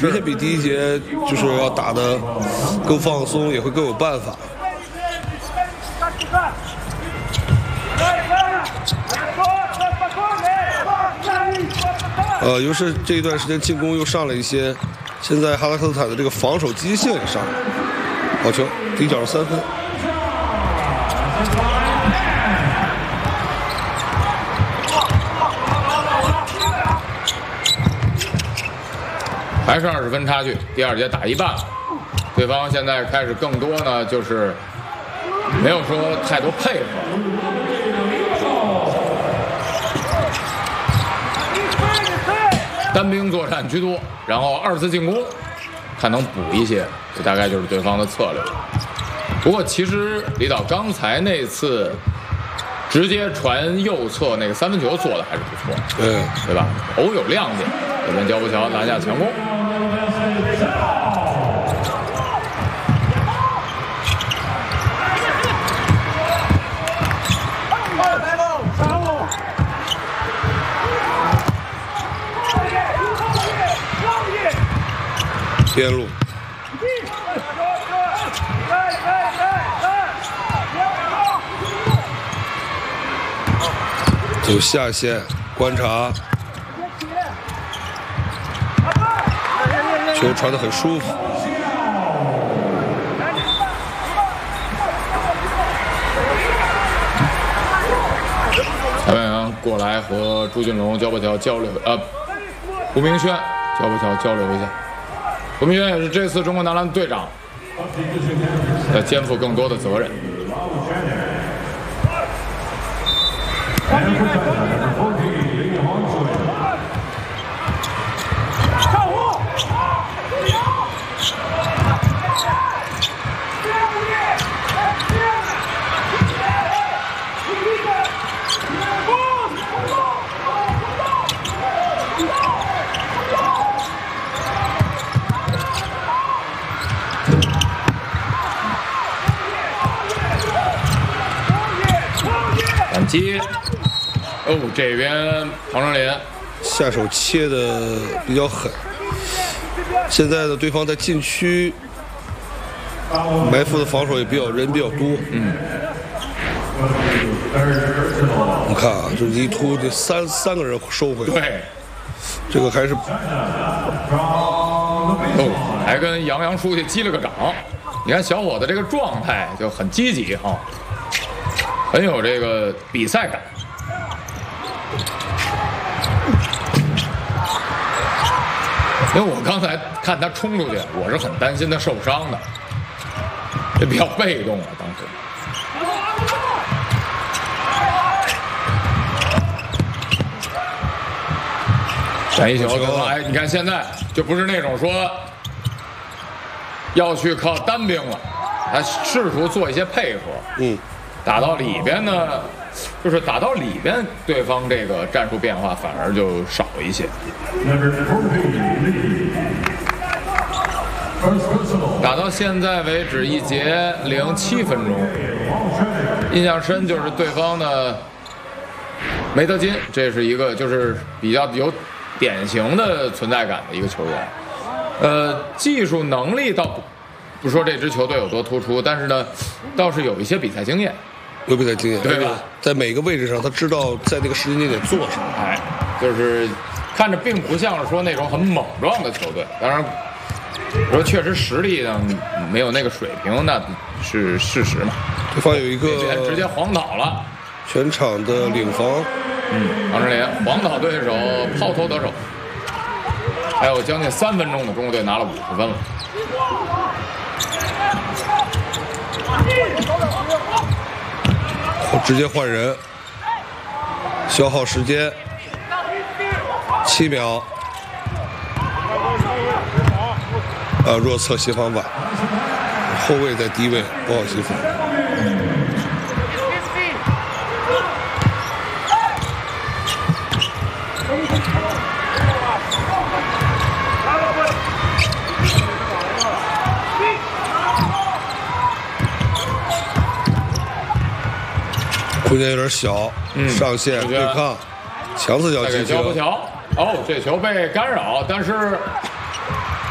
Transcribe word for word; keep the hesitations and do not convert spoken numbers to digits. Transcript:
明显比第一节就是要打得更放松，也会更有办法。呃，又是这一段时间进攻又上了一些，现在哈萨克斯坦的这个防守积极性也上来了。好球，底角三分。 还是二十分差距，第二节打一半了，对方现在开始更多呢，就是没有说太多配合。单兵作战居多，然后二次进攻，看能补一些，这大概就是对方的策略。不过其实李导刚才那次直接传右侧那个三分球做的还是不错， 对对吧？偶有亮点。这边焦步桥拿下强攻。 边路，走下线观察，球传得很舒服。 蔡文阳过来和朱俊龙、焦步桥交流，呃，胡明轩、焦步桥交流一下。胡明轩也是这次中国男篮队长，要肩负更多的责任。反击，哦，这边庞成林下手切的比较狠。现在的对方在禁区埋伏的防守也比较人比较多。 嗯， 你看啊，这一突这三三个人收回来。 对， 这个还是哦，还跟杨洋书记击了个掌。你看小伙子这个状态就很积极哈、哦，很有这个比赛感。因为我刚才看他冲出去，我是很担心他受伤的，这比较被动了当时。闪一球，哎，你看现在就不是那种说要去靠单兵了，他试图做一些配合。 嗯， 打到里边呢，就是打到里边，对方这个战术变化反而就少一些。打到现在为止一节零七分钟，印象深就是对方呢梅德金，这是一个就是比较有典型的存在感的一个球员。呃，技术能力倒不不说这支球队有多突出，但是呢，倒是有一些比赛经验。 有比赛经验， 对吧？ 在每个位置上，他知道在那个时间节点做什么。 哎，就是看着并不像是说那种很莽撞的球队。当然，说确实实力上没有那个水平，那是事实嘛。 对方有一个直接黄倒了， 全场的领防。 嗯，王哲林黄倒对手，抛投得手。还有将近三分钟的中国队拿了五十分了。 直接换人，消耗时间七秒。啊，弱侧协防板，后卫在低位，不好协防。空间有点小，嗯、上线对抗，强刺脚击球。 交不桥，哦，这球被干扰，但是